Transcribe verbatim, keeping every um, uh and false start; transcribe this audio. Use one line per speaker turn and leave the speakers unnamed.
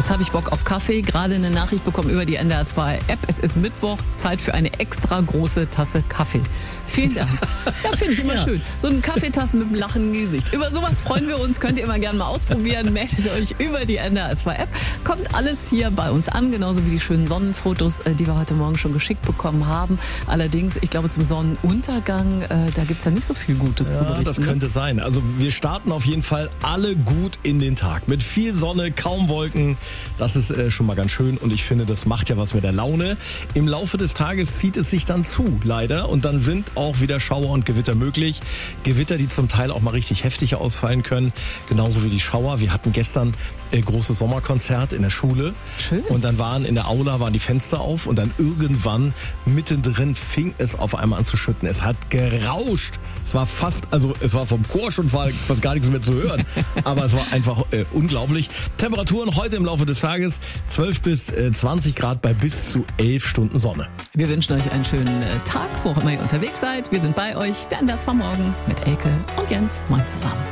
Jetzt habe ich Bock auf Kaffee. Gerade eine Nachricht bekommen über die N D R zwei App. Es ist Mittwoch, Zeit für eine extra große Tasse Kaffee. Vielen Dank. Ja, finde ich immer ja. schön. So eine Kaffeetasse mit einem lachenden Gesicht. Über sowas freuen wir uns. Könnt ihr immer gerne mal ausprobieren. Meldet euch über die N D R zwei App. Kommt alles hier bei uns an, genauso wie die schönen Sonnenfotos, die wir heute Morgen schon geschickt bekommen haben. Allerdings, ich glaube, zum Sonnenuntergang, äh, da gibt es ja nicht so viel Gutes
ja,
zu berichten.
Das könnte
ne?
sein. Also wir starten auf jeden Fall alle gut in den Tag. Mit viel Sonne, kaum Wolken. Das ist äh, schon mal ganz schön. Und ich finde, das macht ja was mit der Laune. Im Laufe des Tages zieht es sich dann zu, leider. Und dann sind auch wieder Schauer und Gewitter möglich. Gewitter, die zum Teil auch mal richtig heftig ausfallen können. Genauso wie die Schauer. Wir hatten gestern äh, großes Sommerkonzert in der Schule.
Schön.
Und dann waren in der Aula waren die Fenster auf. Und dann irgendwann mittendrin fing es auf einmal an zu schütten. Es hat gerauscht. Es war fast, also es war vom Chor schon fast gar nichts mehr zu hören. Aber es war einfach äh, unglaublich. Temperaturen heute im Laufe des Tages zwölf bis zwanzig Grad bei bis zu elf Stunden Sonne.
Wir wünschen euch einen schönen äh, Tag, wo auch immer ihr unterwegs seid. Wir sind bei euch, der N D R zwei Morgen mit Elke und Jens. Moin zusammen.